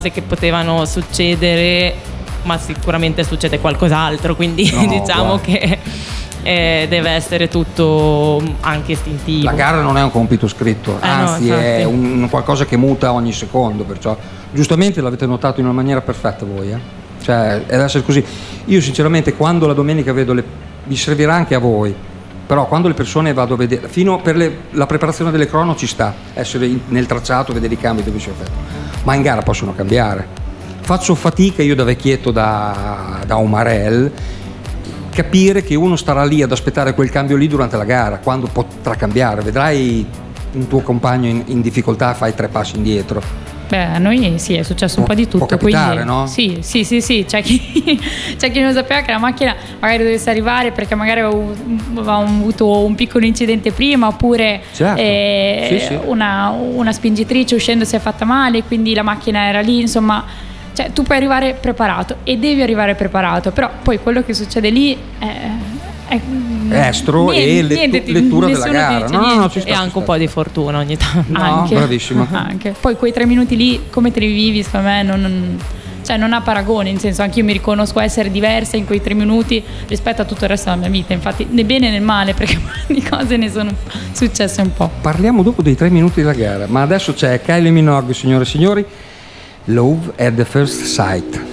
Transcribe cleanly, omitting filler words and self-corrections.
che potevano succedere, ma sicuramente succede qualcos'altro, quindi diciamo guarda. che deve essere tutto anche istintivo. La gara non è un compito scritto, anzi no, è infatti. un qualcosa che muta ogni secondo, perciò giustamente l'avete notato in una maniera perfetta voi, cioè deve essere così. Io sinceramente quando la domenica vedo vi servirà anche a voi, però quando le persone vado a vedere, fino per la preparazione delle crono ci sta, essere nel tracciato, vedere i cambi dove si effettuano, ma in gara possono cambiare. Faccio fatica io da vecchietto da Umarell capire che uno starà lì ad aspettare quel cambio lì durante la gara, quando potrà cambiare. Vedrai un tuo compagno in difficoltà, fai 3 passi indietro. Beh, a noi sì, è successo un po' di tutto. Può capitare, quindi, no? Sì, c'è chi non sapeva che la macchina magari dovesse arrivare perché magari aveva avuto un piccolo incidente prima, oppure certo. una spingitrice uscendo si è fatta male, quindi la macchina era lì, insomma. Cioè, tu puoi arrivare preparato e devi arrivare preparato, però poi quello che succede lì è estro e lettura della gara. No, ci sta, e anche un po' di fortuna ogni tanto. No, bravissimo. Anche. Poi quei 3 minuti lì, come te li vivi, secondo me non ha paragone, in senso, anche io mi riconosco essere diversa in quei 3 minuti rispetto a tutto il resto della mia vita, infatti né bene né male, perché di cose ne sono successe un po'. Parliamo dopo dei 3 minuti della gara, ma adesso c'è Kylie Minogue, signore e signori, Love at the First Sight.